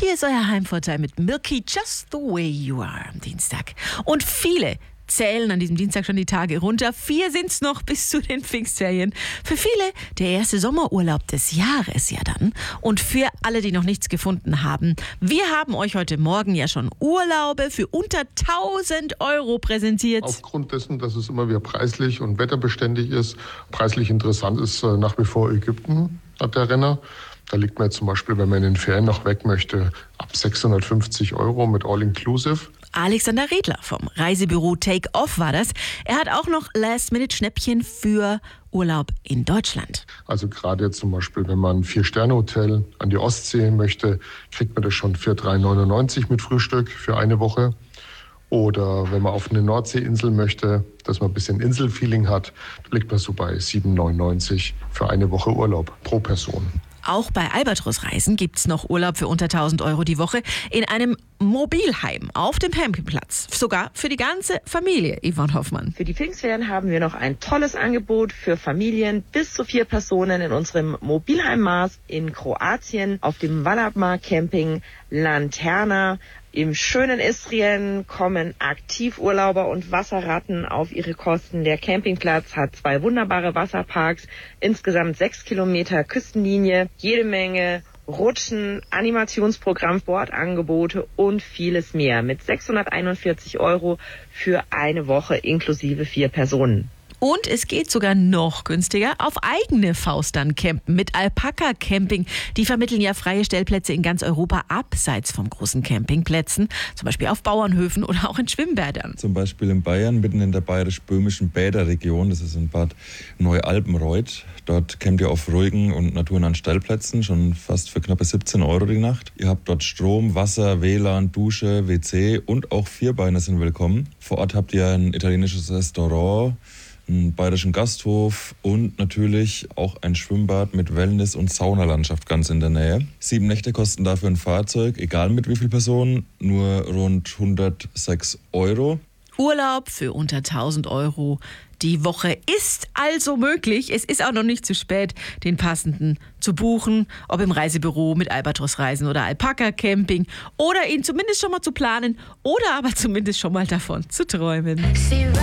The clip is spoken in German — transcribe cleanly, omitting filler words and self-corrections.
hier ist euer Heimvorteil mit Milky Just the Way You Are am Dienstag. Und viele zählen an diesem Dienstag schon die Tage runter. 4 sind's noch bis zu den Pfingstferien. Für viele der erste Sommerurlaub des Jahres ja dann. Und für alle, die noch nichts gefunden haben, wir haben euch heute Morgen ja schon Urlaube für unter 1.000 Euro präsentiert. Aufgrund dessen, dass es immer wieder preislich und wetterbeständig ist, preislich interessant ist nach wie vor Ägypten, hat der Renner. Da liegt man jetzt zum Beispiel, wenn man in den Ferien noch weg möchte, ab 650 Euro mit All-Inclusive. Alexander Redler vom Reisebüro Take Off war das. Er hat auch noch Last-Minute-Schnäppchen für Urlaub in Deutschland. Also gerade jetzt zum Beispiel, wenn man ein 4-Sterne-Hotel an die Ostsee möchte, kriegt man das schon für 3,99 mit Frühstück für eine Woche. Oder wenn man auf eine Nordseeinsel möchte, dass man ein bisschen Inselfeeling hat, liegt man so bei 7,99 für eine Woche Urlaub pro Person. Auch bei Albatros-Reisen gibt's noch Urlaub für unter 1.000 Euro die Woche in einem Mobilheim auf dem Campingplatz. Sogar für die ganze Familie, Yvonne Hoffmann. Für die Pfingstferien haben wir noch ein tolles Angebot für Familien bis zu 4 Personen in unserem Mobilheim Mars in Kroatien auf dem Valabmar Camping Lanterna. Im schönen Istrien kommen Aktivurlauber und Wasserratten auf ihre Kosten. Der Campingplatz hat 2 wunderbare Wasserparks, insgesamt 6 Kilometer Küstenlinie, jede Menge Rutschen, Animationsprogramm, Sportangebote und vieles mehr. Mit 641 Euro für eine Woche inklusive 4 Personen. Und es geht sogar noch günstiger auf eigene Faust dann campen mit Alpaka Camping. Die vermitteln ja freie Stellplätze in ganz Europa abseits von großen Campingplätzen, zum Beispiel auf Bauernhöfen oder auch in Schwimmbädern. Zum Beispiel in Bayern, mitten in der bayerisch-böhmischen Bäderregion, das ist in Bad Neualpenreuth. Dort campt ihr auf ruhigen und naturnahen Stellplätzen, schon fast für knappe 17 Euro die Nacht. Ihr habt dort Strom, Wasser, WLAN, Dusche, WC und auch Vierbeiner sind willkommen. Vor Ort habt ihr ein italienisches Restaurant, einen bayerischen Gasthof und natürlich auch ein Schwimmbad mit Wellness- und Saunalandschaft ganz in der Nähe. 7 Nächte kosten dafür ein Fahrzeug, egal mit wie viel Personen, nur rund 106 Euro. Urlaub für unter 1.000 Euro die Woche ist also möglich. Es ist auch noch nicht zu spät, den passenden zu buchen, ob im Reisebüro mit Albatros Reisen oder Alpaka Camping oder ihn zumindest schon mal zu planen oder aber zumindest schon mal davon zu träumen.